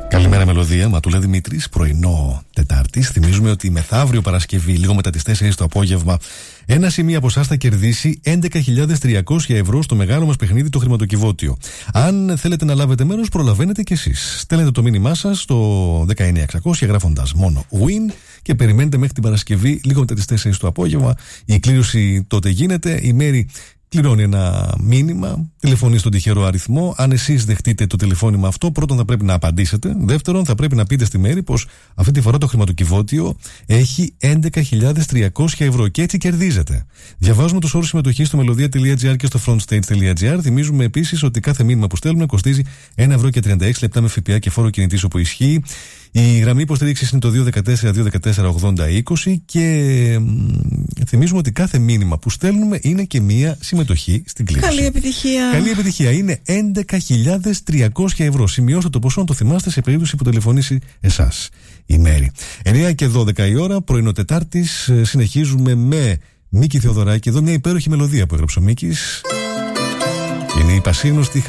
Καλημέρα, Μελωδία. Ματούλα Δημήτρης, πρωινό Τετάρτης. Θυμίζουμε ότι μεθαύριο Παρασκευή, λίγο μετά τις 4 το απόγευμα, ένα σημείο από εσάς θα κερδίσει 11.300 ευρώ στο μεγάλο μας παιχνίδι, το χρηματοκιβώτιο. Αν θέλετε να λάβετε μέρος, προλαβαίνετε κι εσείς. Στέλνετε το μήνυμά σας στο 19600 γράφοντας μόνο win και περιμένετε μέχρι την Παρασκευή, λίγο μετά τις 4 το απόγευμα. Η κλήρωση τότε γίνεται. Η Μέρη κληρώνει ένα μήνυμα, τηλεφωνεί στον τυχερό αριθμό. Αν εσείς δεχτείτε το τηλεφώνημα αυτό, πρώτον θα πρέπει να απαντήσετε. Δεύτερον, θα πρέπει να πείτε στη Μέρη πως αυτή τη φορά το χρηματοκιβώτιο έχει 11.300 ευρώ και έτσι κερδίζετε. Διαβάζουμε τους όρους συμμετοχής στο melodia.gr και στο frontstage.gr. Θυμίζουμε επίσης ότι κάθε μήνυμα που στέλνουμε κοστίζει 1,36€ με ΦΠΑ και φόρο κινητής όπου ισχύει. Η γραμμή υποστήριξης είναι το 214-214-80-20 και θυμίζουμε ότι κάθε μήνυμα που στέλνουμε είναι και μία συμμετοχή στην κλήρωση. Καλή επιτυχία. Καλή επιτυχία. Είναι 11.300 ευρώ. Σημειώστε το ποσό, να το θυμάστε σε περίπτωση που τηλεφωνήσει εσάς η Μέρη. 9 και 12 η ώρα, πρωινό Τετάρτης. Συνεχίζουμε με Μίκη Θεοδωράκη. Εδώ μια υπέροχη μελωδία που έγραψε ο Μίκης. Είναι η πασίγνωστη